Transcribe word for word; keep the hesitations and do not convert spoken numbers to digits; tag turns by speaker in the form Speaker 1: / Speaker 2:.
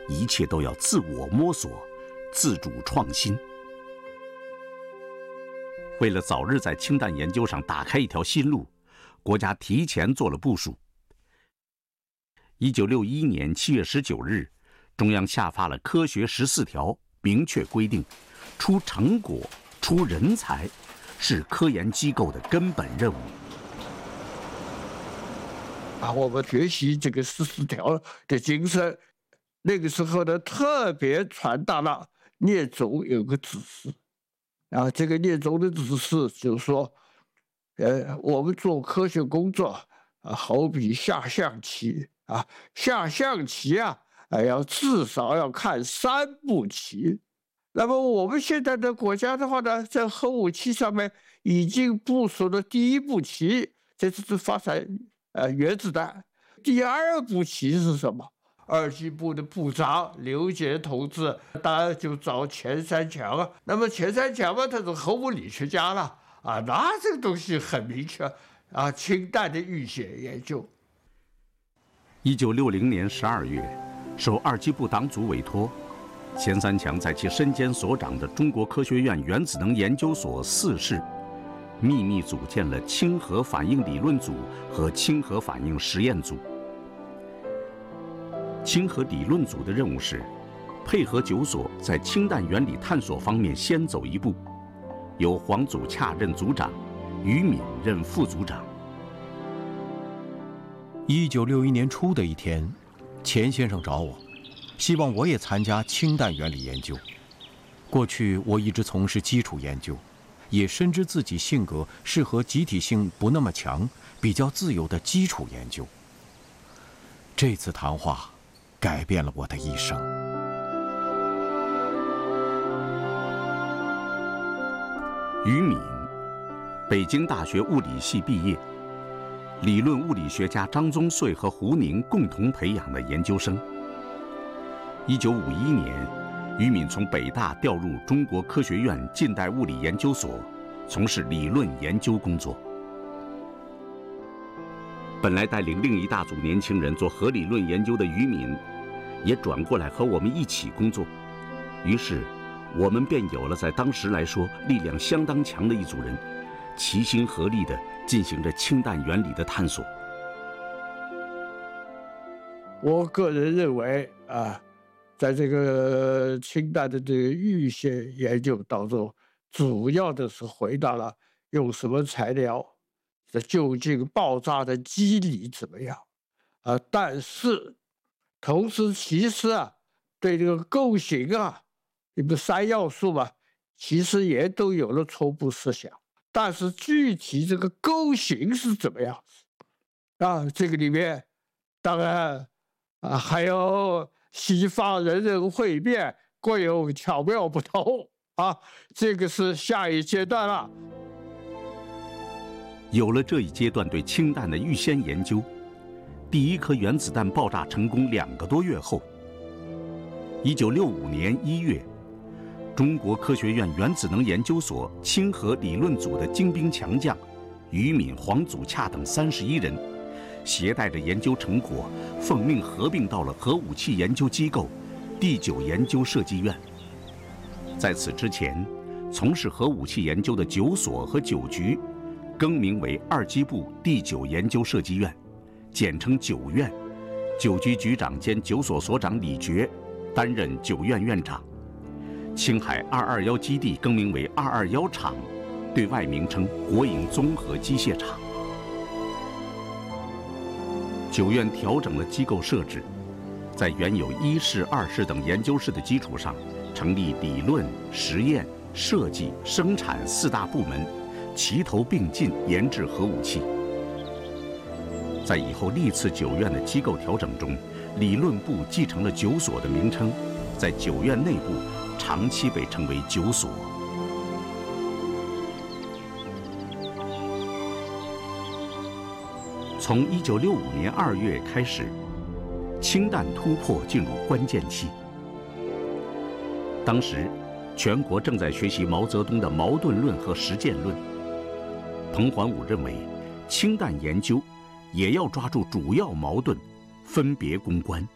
Speaker 1: 一切都要自我摸索、自主创新。为了早日在氢弹研究上打开一条新路，国家提前做了部署。一九六一年七月十九日，中央下发了《科学十四条》，明确规定，出成果、出人才，是科研机构的根本任务。
Speaker 2: 啊，我们学习这个十四条的精神，那个时候呢，特别传达了聂总有个指示，啊，这个聂总的指示就是说，呃，我们做科学工作啊，好比下象棋啊，下象棋啊，啊，要至少要看三步棋。那么我们现在的国家的话呢，在核武器上面已经部署了第一步棋，这就是发展呃原子弹。第二步棋是什么？二机部的部长刘杰同志，当然就找钱三强啊。那么钱三强嘛，他是核物理学家了啊，那这个东西很明确啊，氢弹的预先研究。
Speaker 1: 一九六零年十二月，受二机部党组委托，钱三强在其身兼所长的中国科学院原子能研究所四室，秘密组建了氢核反应理论组和氢核反应实验组。氢核理论组的任务是配合九所在氢弹原理探索方面先走一步，由黄祖洽任组长，于敏任副组长。
Speaker 3: 一九六一年初的一天，钱先生找我，希望我也参加氢弹原理研究。过去我一直从事基础研究，也深知自己性格适合集体性不那么强、比较自由的基础研究。这次谈话改变了我的一生。
Speaker 1: 于敏，北京大学物理系毕业，理论物理学家张宗穗和胡宁共同培养的研究生。一九五一年，于敏从北大调入中国科学院近代物理研究所，从事理论研究工作。本来带领另一大组年轻人做核理论研究的于敏，也转过来和我们一起工作，于是我们便有了在当时来说力量相当强的一组人，齐心合力地进行着氢弹原理的探索。
Speaker 2: 我个人认为啊，在这个氢弹的这个预先研究当中，主要的是回答了用什么材料，这究竟爆炸的机理怎么样啊？但是同时，其实啊，对这个构型啊，你不三要素嘛，其实也都有了初步设想。但是具体这个构型是怎么样啊？这个里面当然啊，还有西方人人会面，各有巧妙不同啊，这个是下一阶段了。
Speaker 1: 有了这一阶段对氢弹的预先研究，第一颗原子弹爆炸成功两个多月后，一九六五年一月，中国科学院原子能研究所氢核理论组的精兵强将于敏、黄祖洽等三十一人，携带着研究成果，奉命合并到了核武器研究机构第九研究设计院。在此之前，从事核武器研究的九所和九局更名为二机部第九研究设计院，简称九院。九局局长兼九所所长李觉担任九院院长。青海二二一基地更名为二二一厂，对外名称国营综合机械厂。九院调整了机构设置，在原有一室、二室等研究室的基础上，成立理论、实验、设计、生产四大部门，齐头并进研制核武器。在以后历次九院的机构调整中，理论部继承了九所的名称，在九院内部长期被称为九所。从一九六五年二月开始，氢弹突破进入关键期。当时，全国正在学习毛泽东的矛盾论和实践论。彭桓武认为，氢弹研究也要抓住主要矛盾，分别攻关。